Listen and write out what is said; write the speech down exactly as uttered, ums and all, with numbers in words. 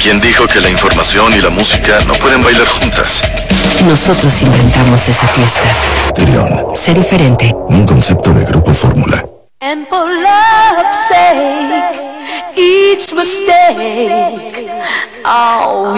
¿Quién dijo que la información y la música no pueden bailar juntas? Nosotros inventamos esa fiesta. Trión. Sé diferente. Un concepto de Grupo Fórmula. And for love's sake, each mistake, oh,